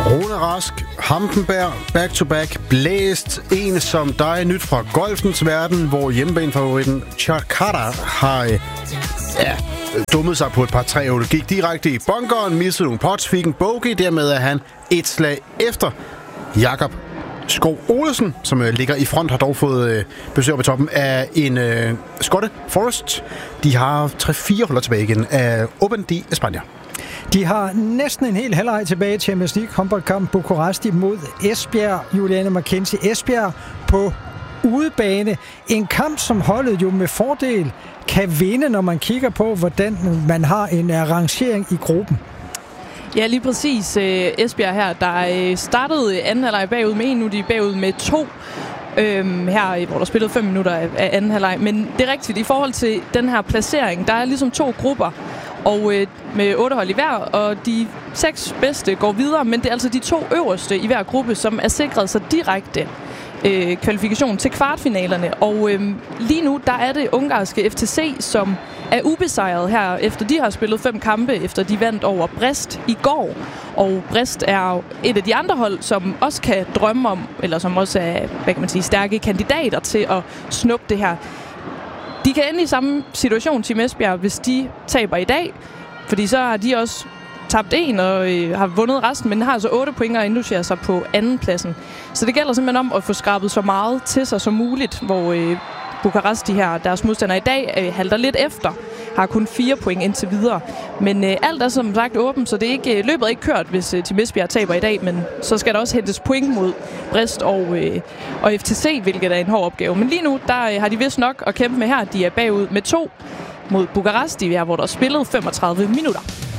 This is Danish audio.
Rune Rask, Hampenberg, back-to-back, blæst. En som dig, nyt fra golfens verden, hvor hjemmebanefavoritten Chakara har dummet sig på et par 3-8. Gik direkte i bunkeren, missede nogle pots, fik en bogey. Dermed er han et slag efter Jakob Skov Olesen, som ligger i front, har dog fået besøg på toppen af en Skotte Forest. De har 3-4 huller tilbage igen af Open de España. De har næsten en hel halvleg tilbage til Champions League håndboldkamp Bucuresti mod Esbjerg. Juliane Mackenzie, Esbjerg på udebane. En kamp, som holdet jo med fordel kan vinde, når man kigger på, hvordan man har en rangering i gruppen. Ja, lige præcis. Esbjerg her, der startede anden halvleg bagud med 1, nu er de bagud med 2. Her, hvor der spillede 5 minutter af anden halvleg. Men det er rigtigt, i forhold til den her placering, der er ligesom 2 grupper, og med 8 hold i hver, og de 6 bedste går videre, men det er altså de 2 øverste i hver gruppe, som er sikret sig direkte kvalifikation til kvartfinalerne. Og lige nu, der er det ungarske FTC, som er ubesejret her, efter de har spillet 5 kampe, efter de vandt over Brest i går. Og Brest er et af de andre hold, som også kan drømme om, eller som også er, hvad kan man sige, stærke kandidater til at snuppe det her. De kan ende i samme situation til Esbjerg, hvis de taber i dag, fordi så har de også tabt 1 og har vundet resten, men har altså 8 point og indlogerer sig på andenpladsen. Så det gælder simpelthen om at få skrabet så meget til sig som muligt, hvor Bucuresti her, deres modstander i dag, halter lidt efter, har kun 4 point indtil videre. Men alt er som sagt åbent, så det er ikke, løbet er ikke kørt, hvis Team Esbjerg taber i dag, men så skal der også hentes point mod Brest og FTC, hvilket er en hård opgave. Men lige nu, der har de vist nok at kæmpe med her. De er bagud med 2 mod Bucuresti, hvor der er spillet 35 minutter.